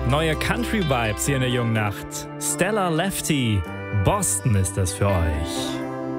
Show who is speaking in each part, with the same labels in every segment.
Speaker 1: Neue Country-Vibes hier in der jungen Nacht. Stella Lefty, Boston ist das für euch.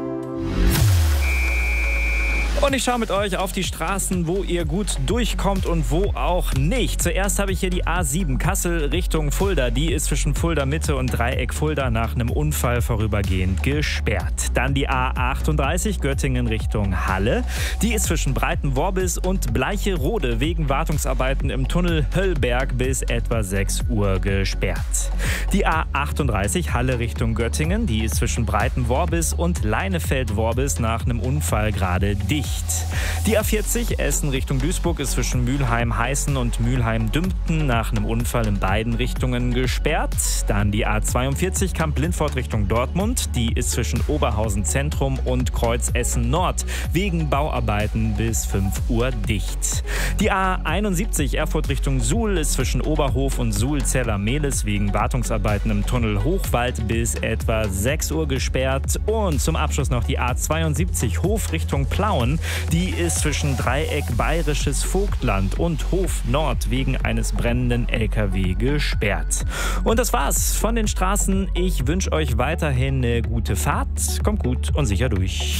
Speaker 1: Und ich schaue mit euch auf die Straßen, wo ihr gut durchkommt und wo auch nicht. Zuerst habe ich hier die A7 Kassel Richtung Fulda. Die ist zwischen Fulda Mitte und Dreieck Fulda nach einem Unfall vorübergehend gesperrt. Dann die A38 Göttingen Richtung Halle. Die ist zwischen Breitenworbis und Bleicherode wegen Wartungsarbeiten im Tunnel Höllberg bis etwa 6 Uhr gesperrt. Die A38 Halle Richtung Göttingen. Die ist zwischen Breitenworbis und Leinefeld-Worbis nach einem Unfall gerade dicht. Die A40 Essen Richtung Duisburg ist zwischen Mülheim-Heißen und Mülheim-Dümpten nach einem Unfall in beiden Richtungen gesperrt. Dann die A42 Kamp-Lindfort Richtung Dortmund. Die ist zwischen Oberhausen Zentrum und Kreuz Essen Nord wegen Bauarbeiten bis 5 Uhr dicht. Die A71 Erfurt Richtung Suhl ist zwischen Oberhof und Suhl-Zella-Mehlis wegen Wartungsarbeiten im Tunnel Hochwald bis etwa 6 Uhr gesperrt. Und zum Abschluss noch die A72 Hof Richtung Plauen. Die ist zwischen Dreieck Bayerisches Vogtland und Hof Nord wegen eines brennenden LKW gesperrt. Und das war's von den Straßen. Ich wünsche euch weiterhin eine gute Fahrt. Kommt gut und sicher durch.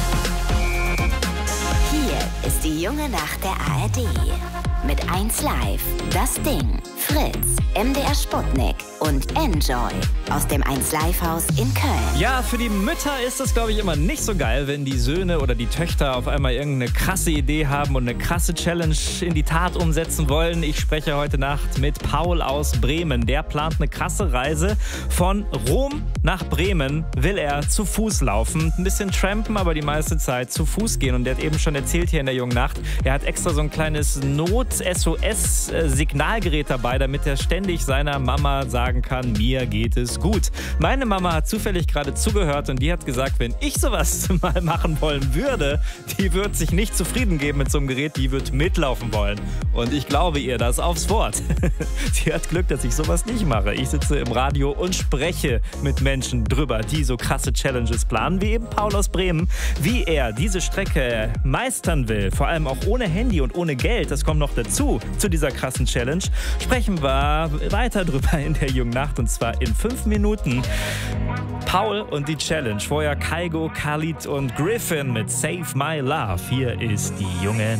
Speaker 2: Hier ist die junge Nacht der ARD. Mit 1 Live, Das Ding, Fritz, MDR Sputnik und Enjoy aus dem 1 Live Haus in Köln.
Speaker 1: Ja, für die Mütter ist das, glaube ich, immer nicht so geil, wenn die Söhne oder die Töchter auf einmal irgendeine krasse Idee haben und eine krasse Challenge in die Tat umsetzen wollen. Ich spreche heute Nacht mit Paul aus Bremen. Der plant eine krasse Reise. Von Rom nach Bremen will er zu Fuß laufen. Ein bisschen trampen, aber die meiste Zeit zu Fuß gehen. Und der hat eben schon erzählt hier in der jungen Nacht, er hat extra so ein kleines Not-SOS-Signalgerät dabei, damit er ständig seiner Mama sagen kann, mir geht es gut. Meine Mama hat zufällig gerade zugehört und die hat gesagt, wenn ich sowas mal machen wollen würde, die wird sich nicht zufrieden geben mit so einem Gerät, die wird mitlaufen wollen. Und ich glaube ihr das aufs Wort. Sie hat Glück, dass ich sowas nicht mache. Ich sitze im Radio und spreche mit Menschen drüber, die so krasse Challenges planen, wie eben Paul aus Bremen. Wie er diese Strecke meistern will, vor allem auch ohne Handy und ohne Geld, das kommt noch dazu, zu dieser krassen Challenge, sprechen wir weiter drüber in der jungen Nacht und zwar in 5 Minuten. Paul und die Challenge. Vorher Kygo, Khalid und Griffin mit Save My Love. Hier ist die junge